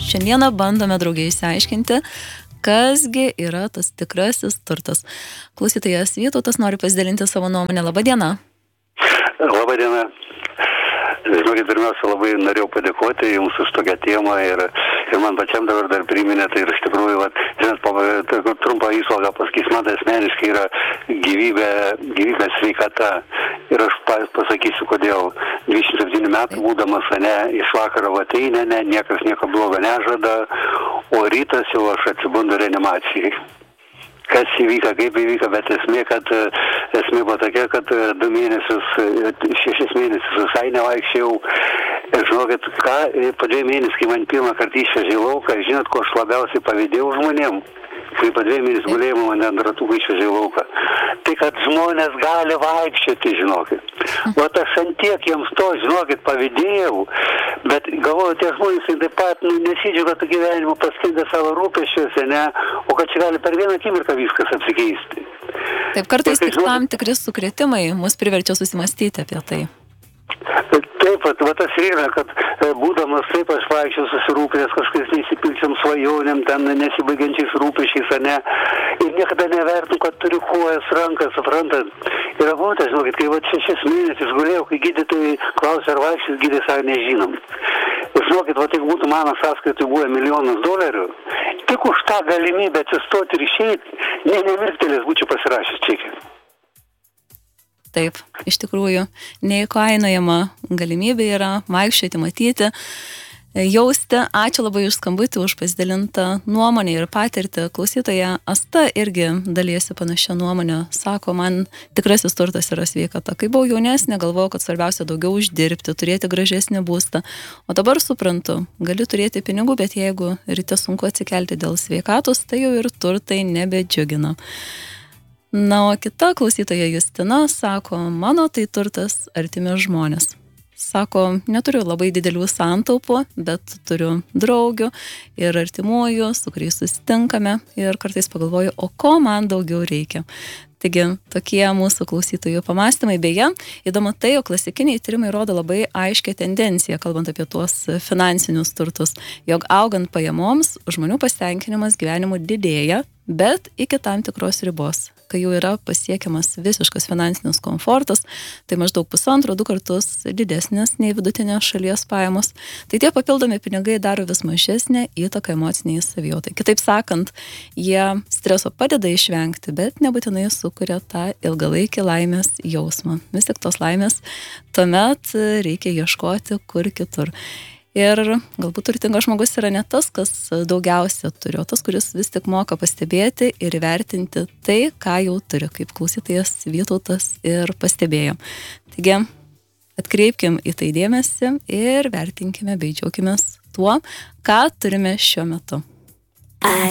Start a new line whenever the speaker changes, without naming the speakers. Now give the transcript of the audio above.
Šiandieną bandome draugiai išsiaiškinti, kasgi yra tas tikrasis turtas. Klausytojas Vytautas nori pasidalinti savo nuomonę. Labą dieną.
Labą dieną. Žinokit, pirmiausia, labai norėjau padėkoti Jums už tokią temą ir man pačiam dar priminė, tai ir iš tikrųjų, žinot, trumpą įsvalgą pasakys, man tai asmeniškai yra gyvybės sveikata. Ir aš pasakysiu, kodėl 27 metų būdamas, iš vakaro ateina, niekas nieko blogo nežada, o rytas jau aš atsibundu reanimacijai. Kas įvyka, kaip įvyka, bet esmė buvo tokia, kad 6 mėnesius visai nevaikščiau. Ir žinokit, po 2 mėnesių, kai man pirmą kartą išvežė į lauką, žinot, ko aš labiausiai pavydėjau žmonėm, kai po 2 mėnesių gulėjimo mane ant ratukų išvežė į lauką. Tai, kad žmonės gali vaikščioti, žinokit. O aš antiek jiems to, žinokit, pavydėjau, bet galvoju, tie žmonės taip pat nesidžiaugia tų gyvenimų, paskendė savo rūpesčiuose, o kad čia gali per vieną akimirką viskas apsikeisti.
Taip, kartais tik tam tikri sukrėtimai mus priverčia susimastyti apie tai.
Taip, va tas yra, kad būdamas taip aš vaikščiau susirūpinęs kažkokiais neįsipilčiam svajonėm, ten nesibaigiančiais rūpesčiais, ir niekada nevertinu, kad turiu kojas, rankas, suprantat. Ir būtent, žinokit, kai 6 mėnesius gulėjau, kai gydytojai klausė, ar vaikščiais, gydytojai sako, nežinom. Ir žinokit, jeigu būtų mano sąskaitoj buvę $1 000 000, tik už tą galimybę atsistoti ir išeiti, nemirktelės būčiau pasirašęs čekį.
Taip, iš tikrųjų, neįkainojama galimybė yra vaikščioti, matyti, jausti. Ačiū labai už skambutį, už pasidalintą nuomonę ir patirtį. Klausytoja Asta irgi dalyjasi panašią nuomonę. Sako, man tikrasis turtas yra sveikata. Kai buvau jaunesnė, galvojau, kad svarbiausia daugiau uždirbti, turėti gražesnį būstą. O dabar suprantu, gali turėti pinigų, bet jeigu ryte sunku atsikelti dėl sveikatos, tai jau ir turtai nebedžiugina. Na, o kita klausytoja Justina sako, mano tai turtas artimi žmonės. Sako, neturiu labai didelių santaupų, bet turiu draugių ir artimųjų, su kuriais susitinkame ir kartais pagalvoju, o ko man daugiau reikia. Taigi, tokie mūsų klausytojų pamąstymai. Beje, įdomu tai, o klasikiniai tyrimai rodo labai aiškią tendenciją, kalbant apie tuos finansinius turtus, jog augant pajamoms, žmonių pasitenkinimas gyvenimu didėja, bet iki tam tikros ribos. Kai jau yra pasiekiamas visiškas finansinis komfortas, tai maždaug 1,5–2 kartus didesnis nei vidutinė šalies pajamos, tai tie papildomi pinigai daro vis mažesnę įtaką emociniai savijautai. Kitaip sakant, jie streso padeda išvengti, bet nebūtinai sukuria tą ilgalaikį laimės jausmą. Vis tik tos laimės tuomet reikia ieškoti kur kitur. Ir galbūt turtingas žmogus yra ne tas, kas daugiausia turi, o tas, kuris vis tik moka pastebėti ir įvertinti tai, ką jau turi, kaip klausytojas Vytautas ir pastebėjo. Taigi, atkreipkim į tai dėmesį ir vertinkime bei džiaukimės tuo, ką turime šiuo metu.